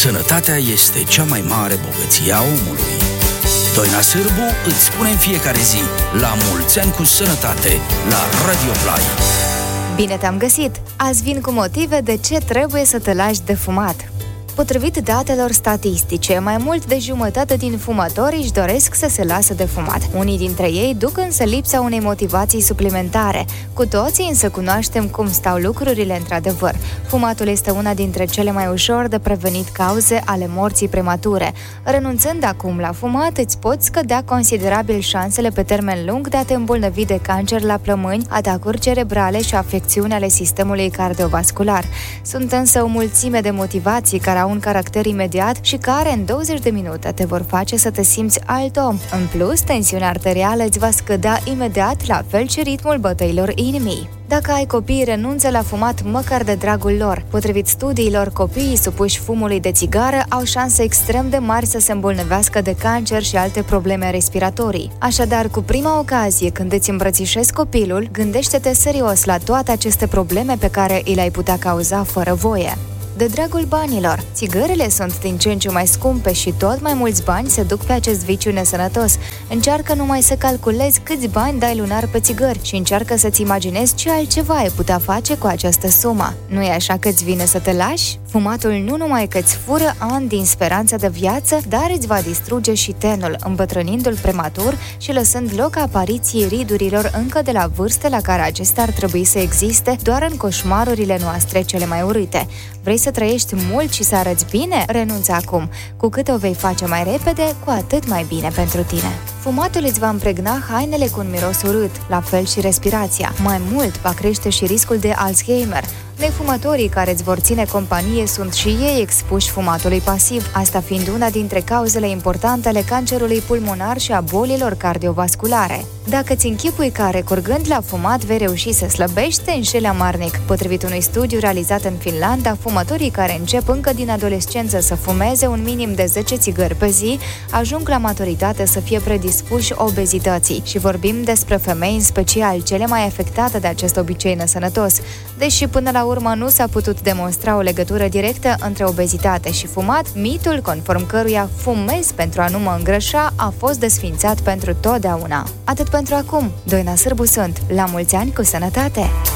Sănătatea este cea mai mare bogăție a omului. Doina Sârbu îți spune în fiecare zi: la mulți ani cu sănătate, la Radio Play. Bine te-am găsit! Azi vin cu motive de ce trebuie să te lași de fumat. Potrivit datelor statistice, mai mult de jumătate din fumători își doresc să se lasă de fumat. Unii dintre ei duc însă lipsa unei motivații suplimentare. Cu toții însă cunoaștem cum stau lucrurile într-adevăr. Fumatul este una dintre cele mai ușor de prevenit cauze ale morții premature. Renunțând acum la fumat, îți poți scădea considerabil șansele pe termen lung de a te îmbolnăvi de cancer la plămâni, atacuri cerebrale și afecțiuni ale sistemului cardiovascular. Sunt însă o mulțime de motivații care au un caracter imediat și care în 20 de minute te vor face să te simți alt om. În plus, tensiunea arterială îți va scădea imediat, la fel și ritmul bătăilor inimii. Dacă ai copii, renunță la fumat măcar de dragul lor. Potrivit studiilor, copiii supuși fumului de țigară au șanse extrem de mari să se îmbolnăvească de cancer și alte probleme respiratorii. Așadar, cu prima ocazie când îți îmbrățișezi copilul, gândește-te serios la toate aceste probleme pe care îi le-ai putea cauza fără voie. De dragul banilor, țigările sunt din ce în ce mai scumpe și tot mai mulți bani se duc pe acest viciu nesănătos. Încearcă numai să calculezi câți bani dai lunar pe țigări și încearcă să-ți imaginezi ce altceva ai putea face cu această sumă. Nu e așa că îți vine să te lași? Fumatul nu numai că îți fură ani din speranța de viață, dar îți va distruge și tenul, îmbătrânindu-l prematur și lăsând loc apariției ridurilor încă de la vârste la care acestea ar trebui să existe doar în coșmarurile noastre cele mai urâte. Vrei să trăiești mult și să arăți bine? Renunță acum. Cu cât o vei face mai repede, cu atât mai bine pentru tine. Fumatul îți va împregna hainele cu un miros urât, la fel și respirația. Mai mult, va crește și riscul de Alzheimer. Nefumătorii care îți vor ține companie sunt și ei expuși fumatului pasiv, asta fiind una dintre cauzele importante ale cancerului pulmonar și a bolilor cardiovasculare. Dacă ți închipui că recurgând la fumat vei reuși să slăbești, te înșeli amarnic. Potrivit unui studiu realizat în Finlanda, fumătorii care încep încă din adolescență să fumeze un minim de 10 țigări pe zi ajung la maturitate să fie predispuși obezității. Și vorbim despre femei în special, cele mai afectate de acest obicei nesănătos. Deși până la urmă nu s-a putut demonstra o legătură directă între obezitate și fumat, mitul conform căruia fumez pentru a nu mă îngrășa a fost desființat pentru totdeauna. Atât pentru acum. Doina Sârbu sunt. La mulți ani cu sănătate!